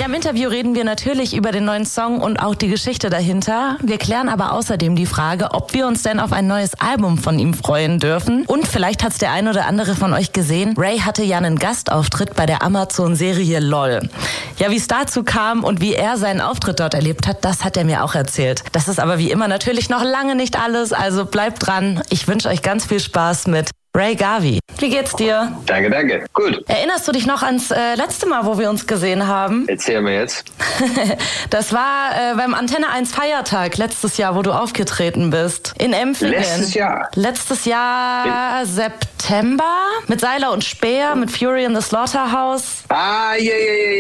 Ja, im Interview reden wir natürlich über den neuen Song und auch die Geschichte dahinter. Wir klären aber außerdem die Frage, ob wir uns denn auf ein neues Album von ihm freuen dürfen. Und vielleicht hat's der ein oder andere von euch gesehen. Ray hatte ja einen Gastauftritt bei der Amazon-Serie LOL. Ja, wie es dazu kam und wie er seinen Auftritt dort erlebt hat, das hat er mir auch erzählt. Das ist aber wie immer natürlich noch lange nicht alles, also bleibt dran. Ich wünsche euch ganz viel Spaß mit Ray Garvey. Wie geht's dir? Danke. Gut. Erinnerst du dich noch ans letzte Mal, wo wir uns gesehen haben? Erzähl mir jetzt. Das war beim Antenne 1 Feiertag letztes Jahr, wo du aufgetreten bist. In Empfingen. Letztes Jahr September. Mit Seiler und Speer, mit Fury in the Slaughterhouse. Ah, ja.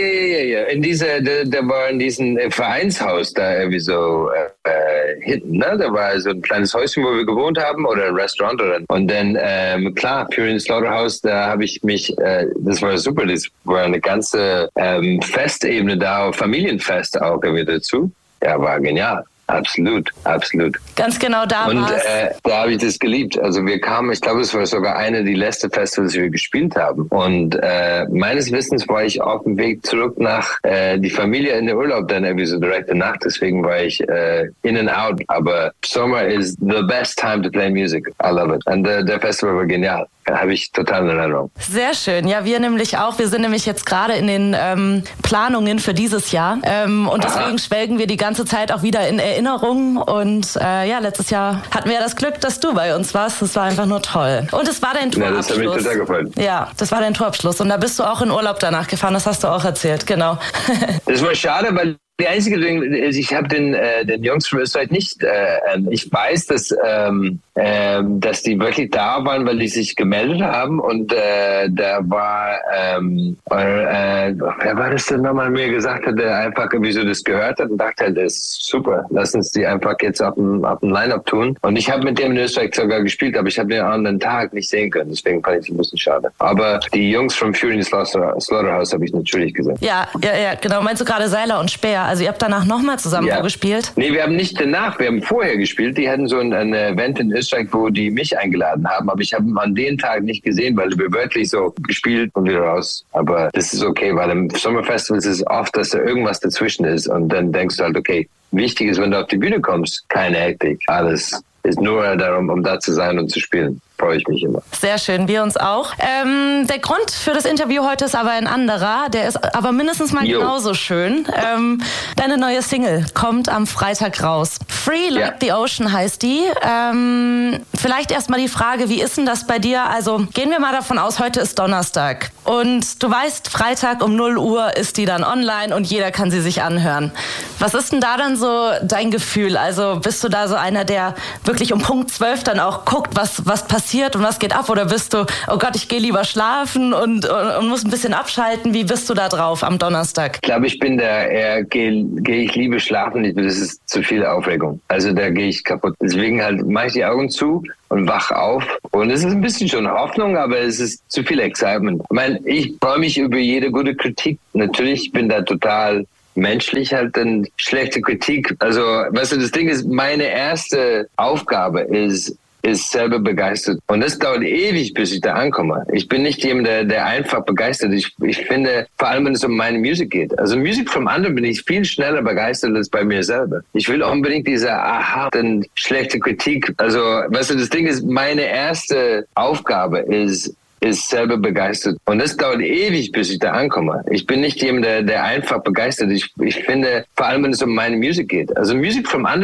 Der war in diesem Vereinshaus da irgendwie so hinten, ne? Da war so ein kleines Häuschen, wo wir gewohnt haben, oder ein Restaurant und dann klar, Fury in the Slaughterhouse, da habe ich mich, das war super, das war eine ganze Festebene da, Familienfest auch irgendwie dazu. Ja, war genial. Absolut. Ganz genau da und da habe ich das geliebt. Also wir kamen, ich glaube, es war sogar eine der letzten Festivals, die wir gespielt haben. Und meines Wissens war ich auf dem Weg zurück nach die Familie in den Urlaub, dann irgendwie so direkt danach. Deswegen war ich in and out. Aber Summer is the best time to play music. I love it. Und der Festival war genial. Habe ich total in Erinnerung. Sehr schön. Ja, wir nämlich auch. Wir sind nämlich jetzt gerade in den Planungen für dieses Jahr. Und deswegen schwelgen wir die ganze Zeit auch wieder in Erinnerung. Und letztes Jahr hatten wir ja das Glück, dass du bei uns warst. Das war einfach nur toll. Und es war dein Tourabschluss. Ja, das hat mich total gefallen. Ja, das war dein Tourabschluss. Und da bist du auch in Urlaub danach gefahren. Das hast du auch erzählt, genau. Das war schade, weil die einzige Ding ist, ich habe den Jungs von Österreich nicht, ich weiß, dass die wirklich da waren, weil die sich gemeldet haben und da war, wer war das denn nochmal mir gesagt hat, der einfach irgendwie so das gehört hat und dachte, das ist super, lass uns die einfach jetzt auf dem Line-Up tun. Und ich habe mit dem in Österreich sogar gespielt, aber ich habe den anderen Tag nicht sehen können, deswegen fand ich es ein bisschen schade. Aber die Jungs von Fury in the Slaughterhouse habe ich natürlich gesehen. Ja, genau. Meinst du gerade Seiler und Speer? Also ihr habt danach nochmal zusammen gespielt? Nee, wir haben nicht danach, wir haben vorher gespielt. Die hatten so ein Event in Österreich, wo die mich eingeladen haben, aber ich habe ihn an den Tag nicht gesehen, weil wir wirklich so gespielt und wieder raus. Aber das ist okay, weil im Sommerfestival ist es oft, dass da irgendwas dazwischen ist und dann denkst du halt, okay, wichtig ist, wenn du auf die Bühne kommst, keine Hektik. Alles ist nur darum, um da zu sein und zu spielen. Freue ich mich immer. Sehr schön, wir uns auch. Der Grund für das Interview heute ist aber ein anderer, der ist aber mindestens mal genauso schön. Deine neue Single kommt am Freitag raus. Free Like the Ocean heißt die. Vielleicht erstmal die Frage, wie ist denn das bei dir? Also gehen wir mal davon aus, heute ist Donnerstag und du weißt, Freitag um 0 Uhr ist die dann online und jeder kann sie sich anhören. Was ist denn da dann so dein Gefühl? Also bist du da so einer, der wirklich um Punkt 12 dann auch guckt, was passiert und was geht ab? Oder bist du, oh Gott, ich gehe lieber schlafen und muss ein bisschen abschalten? Wie bist du da drauf am Donnerstag? Ich glaube, ich bin gehe ich lieber schlafen. Das ist zu viel Aufregung. Also da gehe ich kaputt. Deswegen halt mache ich die Augen zu und wach auf. Und es ist ein bisschen schon Hoffnung, aber es ist zu viel Excitement. Ich meine, ich freue mich über jede gute Kritik. Natürlich bin da total menschlich halt eine schlechte Kritik. Also, weißt du, das Ding ist, meine erste Aufgabe ist selber begeistert. Und das dauert ewig, bis ich da ankomme. Ich bin nicht jemand, der einfach begeistert ist. Ich finde, vor allem, wenn es um meine Musik geht. Also Musik vom anderen bin ich viel schneller begeistert als bei mir selber. Ich will unbedingt diese dann schlechte Kritik. Also, weißt du, das Ding ist, meine erste Aufgabe ist selber begeistert. Und das dauert ewig, bis ich da ankomme. Ich bin nicht jemand, der einfach begeistert ist. Ich finde, vor allem, wenn es um meine Musik geht. Also Musik vom anderen